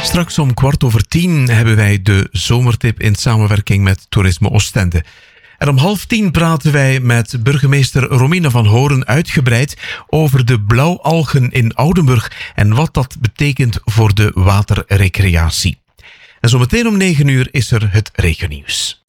Straks om 10:15 hebben wij de zomertip in samenwerking met Toerisme Oostende. En om 9:30 praten wij met burgemeester Romina van Horen uitgebreid over de blauwalgen in Oudenburg en wat dat betekent voor de waterrecreatie. En zometeen om 9:00 is er het regionieuws.